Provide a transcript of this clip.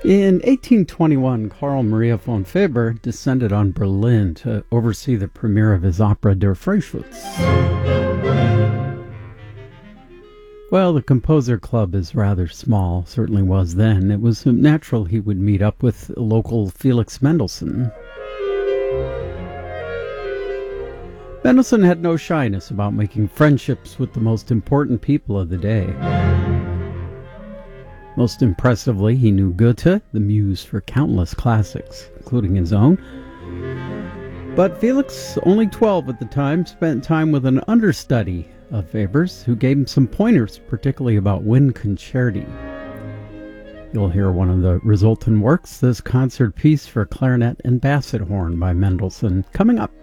In 1821, Carl Maria von Weber descended on Berlin to oversee the premiere of his opera Der Freischütz. Well, the Composer Club is rather small, certainly was then. It was natural he would meet up with local Felix Mendelssohn. Mendelssohn had no shyness about making friendships with the most important people of the day. Most impressively, he knew Goethe, the muse for countless classics, including his own. But Felix, only 12 at the time, spent time with an understudy of Weber's who gave him some pointers, particularly about wind concerti. You'll hear one of the resultant works, this concert piece for clarinet and basset horn by Mendelssohn, coming up.